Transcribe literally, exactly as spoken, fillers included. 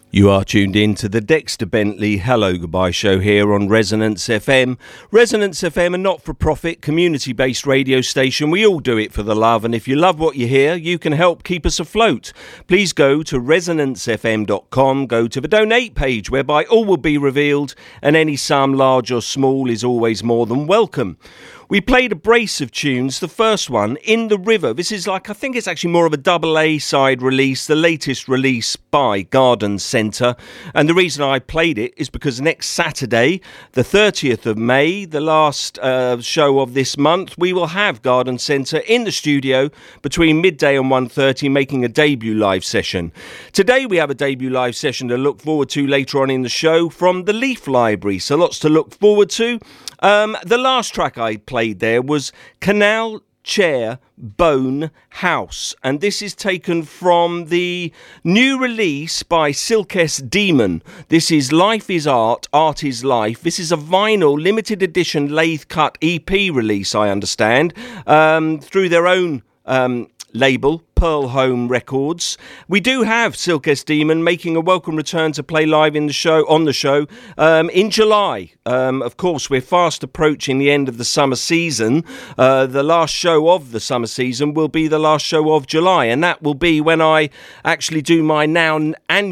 You are tuned in to the Dexter Bentley Hello Goodbye show here on Resonance F M. Resonance F M, a not-for-profit, community-based radio station. We all do it for the love, and if you love what you hear, you can help keep us afloat. Please go to resonance f m dot com, go to the donate page, whereby all will be revealed, and any sum, large or small, is always more than welcome. We played a brace of tunes. The first one, In the River. This is like, I think it's actually more of a double A side release, the latest release by Garden Centre. And the reason I played it is because next Saturday, the thirtieth of May, the last uh, show of this month, we will have Garden Centre in the studio between midday and one thirty, making a debut live session. Today we have a debut live session to look forward to later on in the show from the Leaf Library. So lots to look forward to. Um, the last track I played there was Canal Chair Bone House, and this is taken from the new release by Silkess Demon. This is Life is Art, Art is Life. This is a vinyl limited edition lathe cut E P release, I understand, um, through their own um, label, Pearl Home Records. We do have Silkess Demon making a welcome return to play live in the show, on the show, um, in July. Um, of course, we're fast approaching the end of the summer season. Uh, the last show of the summer season will be the last show of July, and that will be when I actually do my now annual